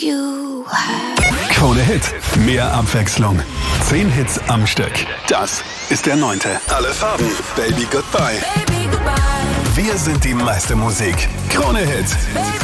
you have. Krone Hit. Mehr Abwechslung. 10 Hits am Stück. Das ist der 9. Alle Farben. Baby Goodbye. Baby, goodbye. Wir sind die meiste Musik. Krone Hit.